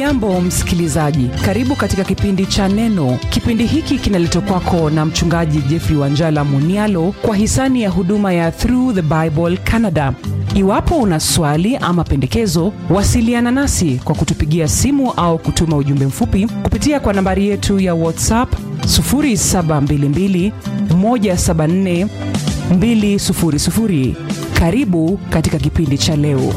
Hujambo msikilizaji, karibu katika kipindi cha Neno. Kipindi hiki kinaletwa kwako na mchungaji Jeffrey Wanjala Munialo kwa hisani ya huduma ya Through the Bible Canada. Iwapo una swali ama pendekezo, wasiliana nasi kwa kutupigia simu au kutuma ujumbe mfupi kupitia kwa nambari yetu ya WhatsApp 0722 174 200. Karibu katika kipindi cha leo.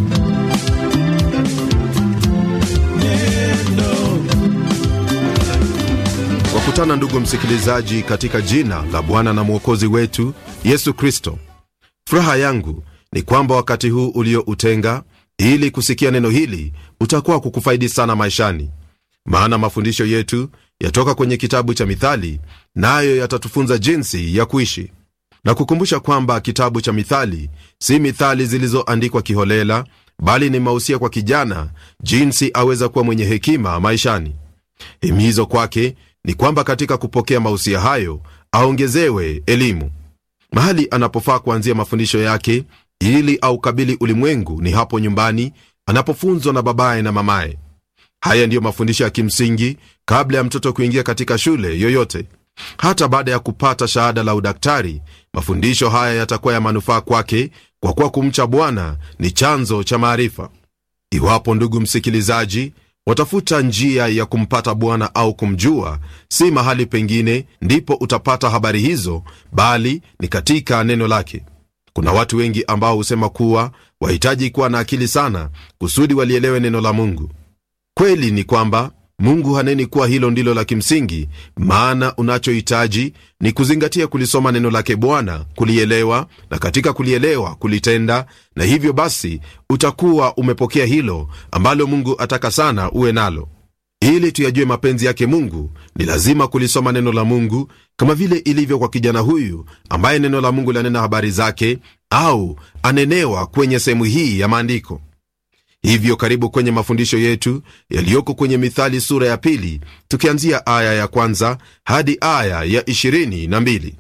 Wakutana ndugu msikilizaji katika jina la Bwana na Mwokozi wetu Yesu Kristo. Furaha yangu ni kwamba wakati huu ulioutenga ili kusikia neno hili utakuwa kukufaidi sana maishani. Maana mafundisho yetu yatoka kwenye kitabu cha Mithali, nayo yatatufunza jinsi ya kuishi. Na kukumbusha kwamba kitabu cha Mithali si mithali zilizoandikwa kiholela, bali ni mausia kwa kijana jinsi aweza kuwa mwenye hekima maishani. Himizo kwake ni kwamba katika kupokea mausia hayo aongezewe elimu. Mahali anapofaa kuanzia mafundisho yake ili aukabili ulimwengu ni hapo nyumbani, anapofunzwa na babaye na mamaye. Haya ndiyo mafundisho ya kimsingi kabla ya mtoto kuingia katika shule yoyote. Hata baada ya kupata shahada la udaktari, mafundisho haya yatakuwa ya manufaa kwake, kwa kuwa kumcha Bwana ni chanzo cha maarifa. Iwapo ndugu msikilizaji, watafuta njia ya kumpata Bwana au kumjua, si mahali pengine ndipo utapata habari hizo, bali ni katika neno lake. Kuna watu wengi ambao husema kuwa wahitaji kuwa na akili sana kusudi walielewe neno la Mungu. Kweli ni kwamba Mungu haneni kuwa hilo ndilo la kimsingi, maana unachohitaji ni kuzingatia kulisoma neno lake Bwana, kulielewa, na katika kulielewa kulitenda, na hivyo basi utakuwa umepokea hilo ambalo Mungu ataka sana uwe nalo. Ili tuyajue mapenzi yake Mungu, ni lazima kulisoma neno la Mungu, kama vile ilivyo kwa kijana huyu ambaye neno la Mungu lanena habari zake au anenewa kwenye sehemu hii ya maandiko. Hivyo karibu kwenye mafundisho yetu yaliyoko kwenye Mithali sura ya 2, tukianzia aya ya 1 hadi aya ya 22.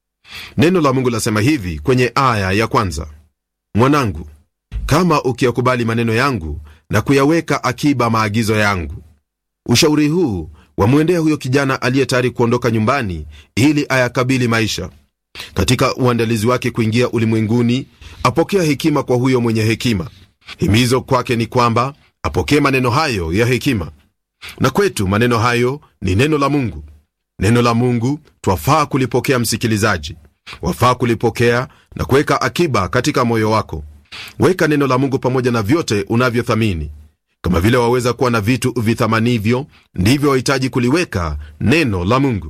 Neno la Mungu lasema hivi kwenye aya ya 1: Mwanangu, kama ukiyakubali maneno yangu na kuyaweka akiba maagizo yangu. Ushauri huu wamwendea huyo kijana aliye tayari kuondoka nyumbani ili ayakabili maisha. Katika uandalizi wake kuingia ulimwenguni, apokea hekima kwa huyo mwenye hekima. Himizo kwake ni kwamba apokee maneno hayo ya hekima. Na kwetu maneno hayo ni neno la Mungu. Neno la Mungu twafaa kulipokea msikilizaji. Wafaa kulipokea na kuweka akiba katika moyo wako. Weka neno la Mungu pamoja na vyote unavyothamini. Kama vile waweza kuwa na vitu vithamanivyo, ndivyo wahitaji kuliweka neno la Mungu.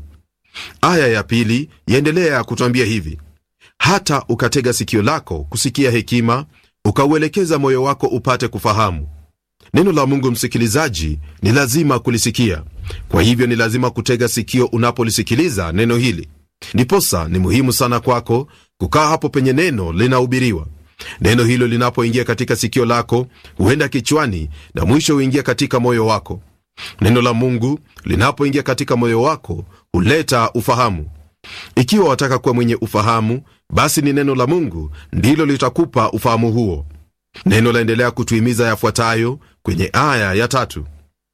Aya ya 2 yaendelea kutuambia hivi: hata ukatega sikio lako kusikia hekima, ukauelekeza moyo wako upate kufahamu. Neno la Mungu msikilizaji, ni lazima kulisikia. Kwa hivyo ni lazima kutega sikio unapolisikiliza neno hili. Ndiposa ni muhimu sana kwako kukaa hapo penye neno linahubiriwa. Neno hilo linapoingia katika sikio lako, huenda kichwani na mwisho huingia katika moyo wako. Neno la Mungu linapoingia katika moyo wako, huleta ufahamu. Ikiwa wataka kuwa mwenye ufahamu, basi ni neno la Mungu ndilo litakupa ufahamu huo. Neno laendelea kutuhimiza yafuatayo kwenye aya ya 3: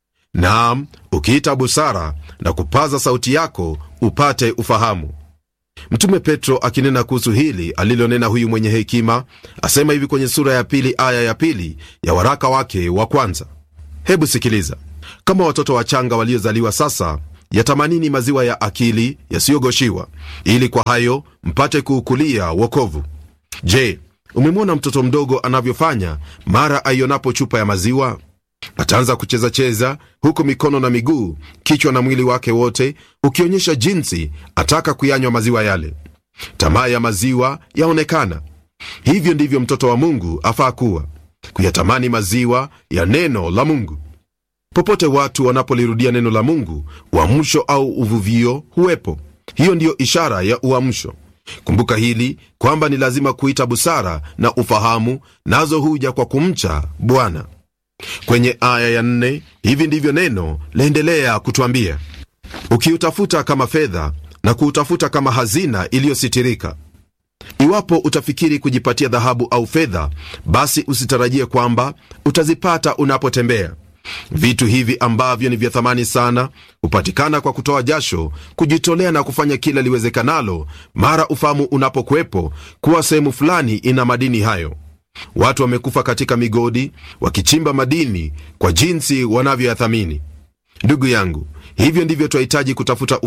Naam, ukiita busara na kupaza sauti yako upate ufahamu. Mtume Petro akinena kuhusu hili alilonena huyu mwenye hekima, asema hivi kwenye sura ya 2 aya ya 2 ya waraka wake wa kwanza. Hebu sikiliza: kama watoto wachanga waliozaliwa sasa, yatamanini maziwa ya akili yasiyogoshiwa, ili kwa hayo mpate kuukulia wokovu. Je, umemwona mtoto mdogo anavyofanya mara aionapo chupa ya maziwa? Ataanza kucheza huku mikono na miguu, kichwa na mwili wake wote ukionyesha jinsi ataka kuyanywa maziwa yale. Tamaa ya maziwa yaonekana. Hivyo ndivyo mtoto wa Mungu afaa kuwa, kuyatamani maziwa ya neno la Mungu. Popote watu wanapolirudia neno la Mungu, uamsho au uvuvio huwepo. Hiyo ndiyo ishara ya uamsho. Kumbuka hili kwamba ni lazima kuita busara na ufahamu, nazo huja kwa kumcha Bwana. Kwenye aya ya 4 hivi ndivyo neno laendelea kutuambia: ukiutafuta kama fedha na kuutafuta kama hazina iliyositirika. Iwapo utafikiri kujipatia dhahabu au fedha, basi usitarajie kwamba utazipata unapotembea. Vitu hivi ambavyo ni vya thamani sana hupatikana kwa kutoa jasho, kujitolea na kufanya kila liwezekanalo mara ufahamu unapokuwepo kuwa sehemu fulani ina madini hayo. Watu wamekufa katika migodi wakichimba madini kwa jinsi wanavyoyathamini. Ndugu yangu, hivyo ndivyo tunahitaji kutafuta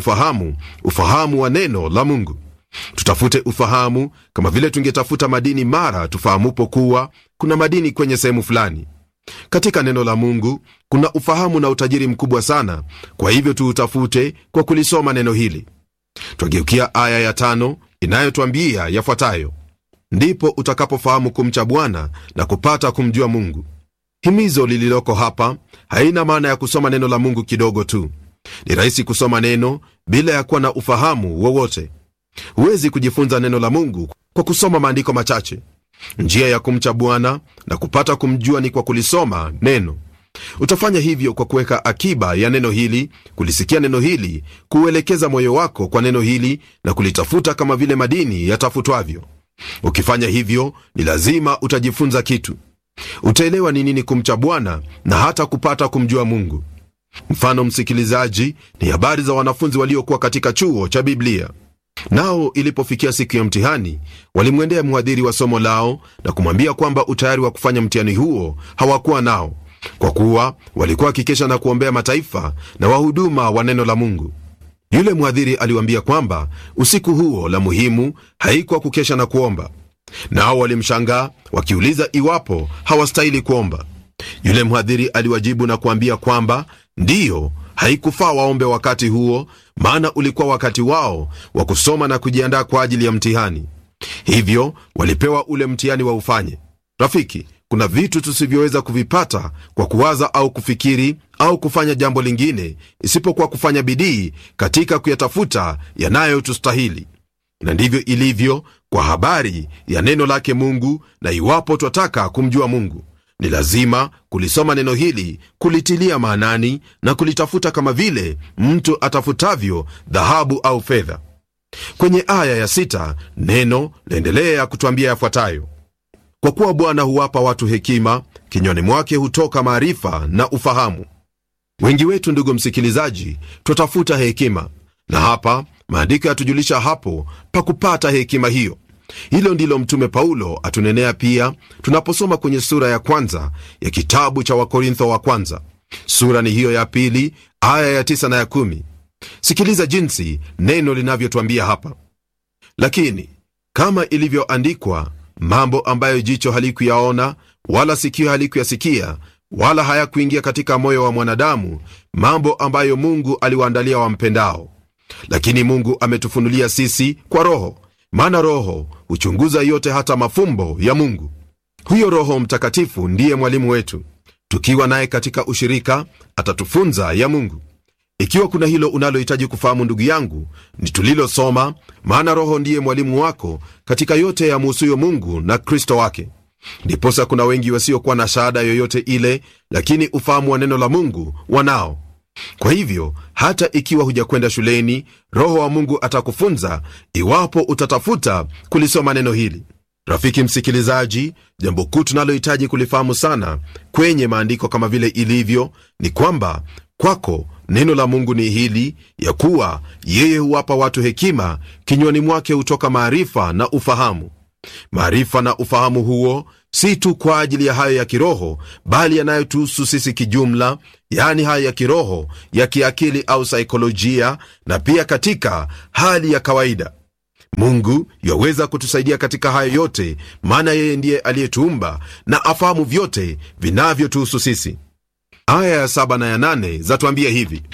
ufahamu wa neno la Mungu. Tutafute ufahamu kama vile tungetafuta madini mara tufahamupo kuwa kuna madini kwenye sehemu fulani. Katika neno la Mungu kuna ufahamu na utajiri mkubwa sana, kwa hivyo tuutafute kwa kulisoma neno hili. Twageukia aya ya 5 inayotuambia yafuatayo: ndipo utakapofahamu kumcha Bwana na kupata kumjua Mungu. Himizo lililoko hapa haina maana ya kusoma neno la Mungu kidogo tu. Ni rahisi kusoma neno bila ya kuwa na ufahamu wowote. Huwezi kujifunza neno la Mungu kwa kusoma maandiko machache. Njia ya kumcha Bwana na kupata kumjua ni kwa kulisoma neno. Utafanya hivyo kwa kuweka akiba ya neno hili, kulisikia neno hili, kuelekeza moyo wako kwa neno hili na kulitafuta kama vile madini yatafutwavyo. Ukifanya hivyo, ni lazima utajifunza kitu. Utaelewa ni nini kumcha Bwana na hata kupata kumjua Mungu. Mfano, msikilizaji, ni habari za wanafunzi waliokuwa katika chuo cha Biblia. Nao ilipofikia siku ya mtihani, walimwendea mhadhiri wa somo lao na kumwambia kwamba utayari wa kufanya mtihani huo hawakuwa nao, kwa kuwa walikuwa wakikesha na kuombea mataifa na wahuduma wa neno la Mungu. Yule mhadhiri aliwaambia kwamba usiku huo la muhimu haikuwa kukesha na kuomba. Nao walimshangaa wakiuliza iwapo hawastahili kuomba. Yule mhadhiri aliwajibu na kuambia kwamba ndiyo, haikufaa waombe wakati huo, maana ulikuwa wakati wao wa kusoma na kujiandaa kwa ajili ya mtihani. Hivyo walipewa ule mtihani wa ufanye. Rafiki, kuna vitu tusivyoweza kuvipata kwa kuwaza au kufikiri au kufanya jambo lingine isipokuwa kufanya bidii katika kuyatafuta yanayotustahili. Na ndivyo ilivyo kwa habari ya neno lake Mungu. Na iwapo twataka kumjua Mungu, ni lazima kulisoma neno hili, kulitilia maanani na kulitafuta kama vile mtu atafutavyo dhahabu au fedha. Kwenye aya ya 6 neno laendelea kutuambia yafuatayo: kwa kuwa Bwana huwapa watu hekima, kinywani mwake hutoka maarifa na ufahamu. Wengi wetu, ndugu msikilizaji, twatafuta hekima, na hapa maandiko yatujulisha hapo pa kupata hekima hiyo. Hilo ndilo mtume Paulo atunenea pia tunaposoma kwenye sura ya 1 ya kitabu cha Wakorintho wa kwanza. Sura ni hiyo ya 2 aya ya 9 na ya 10. Sikiliza jinsi neno linavyotuambia hapa: lakini kama ilivyoandikwa, mambo ambayo jicho halikuyaona wala sikio halikuyasikia wala hayakuingia katika moyo wa mwanadamu, mambo ambayo Mungu aliwaandalia wampendao. Lakini Mungu ametufunulia sisi kwa Roho, maana Roho huchunguza yote, hata mafumbo ya Mungu. Huyo Roho Mtakatifu ndiye mwalimu wetu. Tukiwa naye katika ushirika, atatufunza ya Mungu. Ikiwa kuna hilo unalohitaji kufahamu, ndugu yangu, ni tulilosoma, maana Roho ndiye mwalimu wako katika yote yamhusuyo Mungu na Kristo wake. Ndiposa kuna wengi wasiokuwa na shahada yoyote ile, lakini ufahamu wa neno la Mungu wanao. Kwa hivyo hata ikiwa hujakwenda shuleni, Roho wa Mungu atakufunza iwapo utatafuta kulisoma neno hili. Rafiki msikilizaji, jambo kuu tunalohitaji kulifahamu sana kwenye maandiko kama vile ilivyo ni kwamba kwako neno la Mungu ni hili, ya kuwa yeye huwapa watu hekima, kinywani mwake hutoka maarifa na ufahamu. Maarifa na ufahamu huo si tu kwa ajili ya hayo ya kiroho, bali yanayotuhusu sisi kijumla, yani hayo ya kiroho, ya kiakili au saikolojia, na pia katika hali ya kawaida. Mungu yaweza kutusaidia katika hayo yote, maana yeye ndiye aliyetuumba na afahamu vyote vinavyotuhusu sisi. Aya ya 7 na ya 8 zatuambia hivi: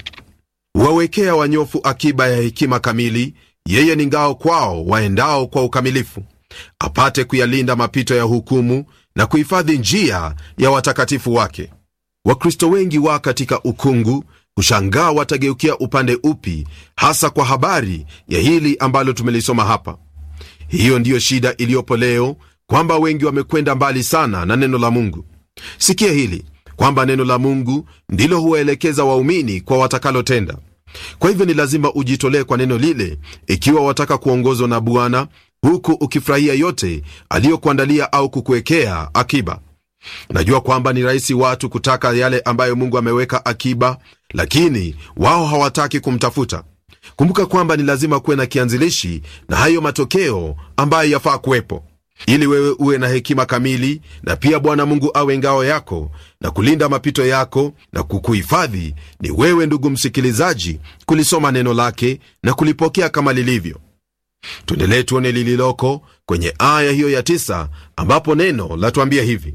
wawekea wanyofu akiba ya hekima kamili, yeye ni ngao kwao waendao kwa ukamilifu, apate kuyalinda mapito ya hukumu na kuhifadhi njia ya watakatifu wake. Wakristo wengi wa katika ukungu kushangaa watageukia upande upi, hasa kwa habari ya hili ambalo tumelisoma hapa. Hiyo ndiyo shida iliyopo leo, kwamba wengi wamekwenda mbali sana na neno la Mungu. Sikia hili, kwamba neno la Mungu ndilo huwaelekeza waumini kwa watakalotenda. Kwa hivyo ni lazima ujitolee kwa neno lile ikiwa wataka kuongozwa na Bwana, huku ukifurahia yote aliyokuandalia au kukuwekea akiba. Najua kwamba ni rahisi watu kutaka yale ambayo Mungu ameweka akiba, lakini wao hawataki kumtafuta. Kumbuka kwamba ni lazima kuwe na kianzilishi na hayo matokeo ambayo yafaa kuwepo, ili wewe uwe na hekima kamili, na pia Bwana Mungu awe ngao yako na kulinda mapito yako na kukuhifadhi. Ni wewe, ndugu msikilizaji, kulisoma neno lake na kulipokea kama lilivyo. Tuendelee tuone lililoko kwenye aya hiyo ya 9, ambapo neno latuambia hivi: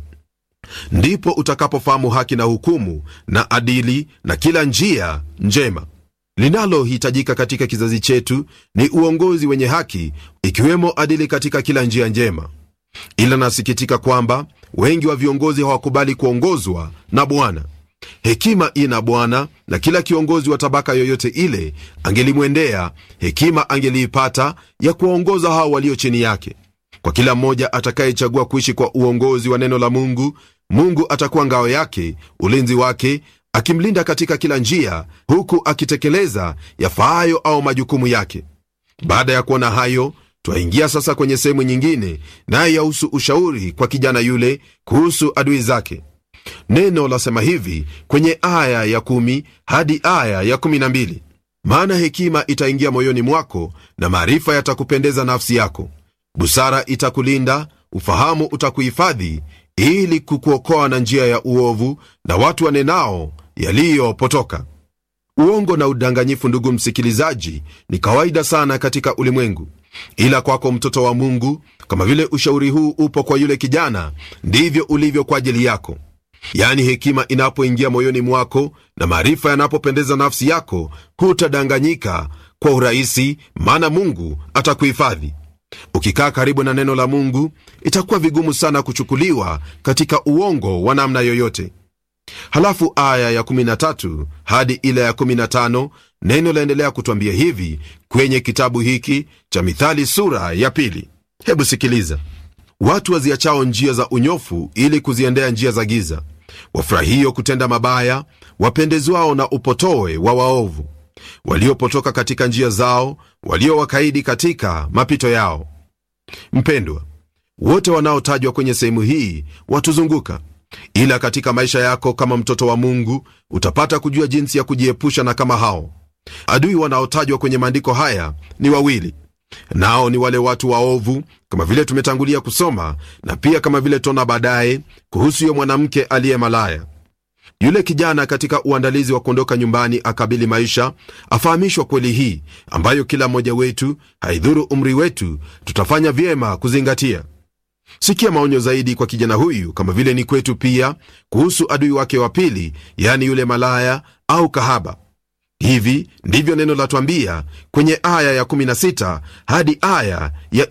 ndipo utakapofahamu haki na hukumu na adili na kila njia njema. Linalohitajika katika kizazi chetu ni uongozi wenye haki, ikiwemo adili katika kila njia njema. Ila nasikitika kwamba wengi wa viongozi hawakubali kuongozwa na Bwana. Hekima ina Bwana, na kila kiongozi wa tabaka yoyote ile angelimwendea, hekima angeliipata ya kuwaongoza hao walio chini yake. Kwa kila mmoja atakayechagua kuishi kwa uongozi wa neno la Mungu, Mungu atakuwa ngao yake, ulinzi wake, akimlinda katika kila njia, huku akitekeleza yafaayo au majukumu yake. Baada ya kuona hayo, twaingia sasa kwenye sehemu nyingine, naye yahusu ushauri kwa kijana yule kuhusu adui zake. Neno lasema hivi kwenye aya ya 10 hadi aya ya 12: maana hekima itaingia moyoni mwako, na maarifa yatakupendeza nafsi yako. Busara itakulinda, ufahamu utakuhifadhi, ili kukuokoa na njia ya uovu na watu wanenao yaliyopotoka. Uongo na udanganyifu, ndugu msikilizaji, ni kawaida sana katika ulimwengu. Ila kwako mtoto wa Mungu, kama vile ushauri huu upo kwa yule kijana, ndivyo ulivyo kwa ajili yako. Yaani, hekima inapoingia moyoni mwako na maarifa yanapopendeza nafsi yako, hutadanganyika kwa urahisi, maana Mungu atakuhifadhi. Ukikaa karibu na neno la Mungu, itakuwa vigumu sana kuchukuliwa katika uongo wa namna yoyote. Halafu aya ya 13 hadi ile ya 15, neno laendelea kutuambia hivi kwenye kitabu hiki cha Mithali sura ya 2. Hebu sikiliza: watu waziachao njia za unyofu ili kuziendea njia za giza, wafurahio kutenda mabaya, wapendezwao na upotoe wa waovu, waliopotoka katika njia zao, walio wakaidi katika mapito yao. Mpendwa, wote wanaotajwa kwenye sehemu hii watuzunguka. Ila katika maisha yako kama mtoto wa Mungu, utapata kujua jinsi ya kujiepusha na kama hao. Adui wanaotajwa kwenye maandiko haya ni wawili, nao ni wale watu waovu, kama vile tumetangulia kusoma, na pia kama vile tuna baadaye kuhusu yule mwanamke aliye malaya. Yule kijana katika uandalizi wa kuondoka nyumbani akabili maisha, afahamishwa kweli hii ambayo kila mmoja wetu, haidhuru umri wetu, tutafanya vyema kuzingatia. Sikia maonyo zaidi kwa kijana huyu, kama vile ni kwetu pia, kuhusu adui wake wa pili, yani yule malaya au kahaba. Hivi ndivyo neno latuambia kwenye aya ya 16 hadi aya ya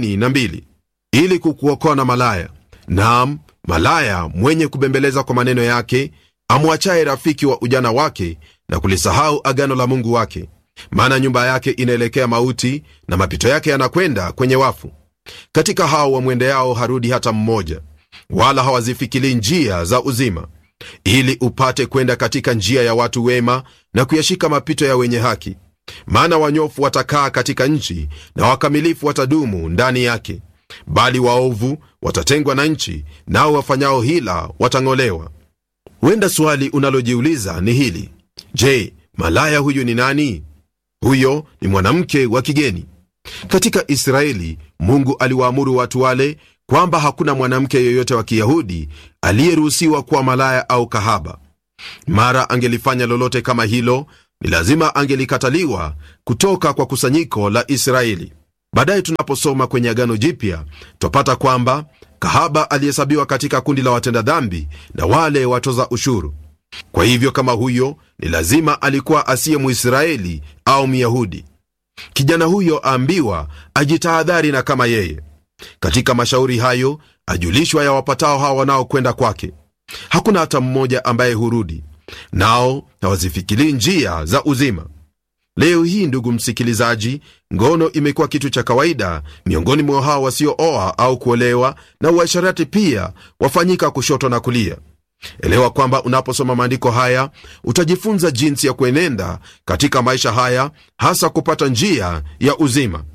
22: ili kukuokoa na malaya, naam, malaya mwenye kubembeleza kwa maneno yake, amwachaye rafiki wa ujana wake na kulisahau agano la Mungu wake. Maana nyumba yake inaelekea mauti, na mapito yake yanakwenda kwenye wafu. Katika hao wamwendeao harudi hata mmoja, wala hawazifikiri njia za uzima, ili upate kwenda katika njia ya watu wema na kuyashika mapito ya wenye haki. Maana wanyofu watakaa katika nchi, na wakamilifu watadumu ndani yake. Bali waovu watatengwa na nchi, nao wafanyao hila watang'olewa. Wenda swali unalojiuliza ni hili: je, malaya huyu ni nani? Huyo ni mwanamke wa kigeni. Katika Israeli, Mungu aliwaamuru watu wale kwamba hakuna mwanamke yeyote wa Kiyahudi aliyeruhusiwa kuwa malaya au kahaba. Mara angelifanya lolote kama hilo, ni lazima angelikataliwa kutoka kwa kusanyiko la Israeli. Baadaye tunaposoma kwenye Agano Jipya, tupata kwamba kahaba alihesabiwa katika kundi la watenda dhambi na wale watoza ushuru. Kwa hivyo kama huyo, ni lazima alikuwa asiye Muisraeli au Myahudi. Kijana huyo aambiwa ajitahadhari na kama yeye. Katika mashauri hayo, ajulishwa ya wapatao hao wanaokwenda kwake. Hakuna hata mmoja ambaye hurudi, nao hawazifikiri njia za uzima. Leo hii, ndugu msikilizaji, ngono imekuwa kitu cha kawaida miongoni mwa hao wasiooa au kuolewa, na uasharati pia wafanyika kushoto na kulia. Elewa kwamba unaposoma maandiko haya, utajifunza jinsi ya kuenenda katika maisha haya, hasa kupata njia ya uzima.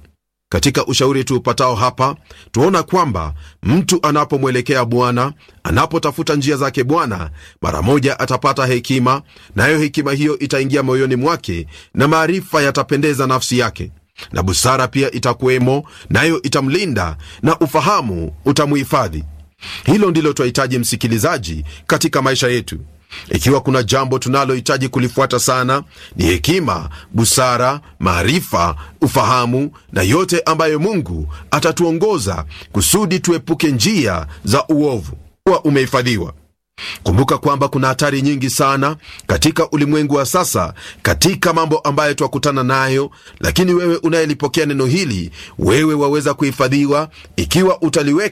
Katika ushauri tuupatao hapa, tuona kwamba mtu anapomwelekea Bwana, anapotafuta njia zake Bwana, mara moja atapata hekima, nayo hekima hiyo itaingia moyoni mwake, na maarifa yatapendeza nafsi yake, na busara pia itakuwemo, nayo itamlinda, na ufahamu utamuhifadhi. Hilo ndilo twahitaji, msikilizaji, katika maisha yetu. Ikiwa kuna jambo tunalohitaji kulifuata sana, ni hekima, busara, maarifa, ufahamu, na yote ambayo Mungu atatuongoza kusudi tuepuke njia za uovu kuwa umehifadhiwa. Kumbuka kwamba kuna hatari nyingi sana katika ulimwengu wa sasa, katika mambo ambayo twakutana nayo, lakini wewe unayelipokea neno hili, wewe waweza kuhifadhiwa ikiwa utaliweka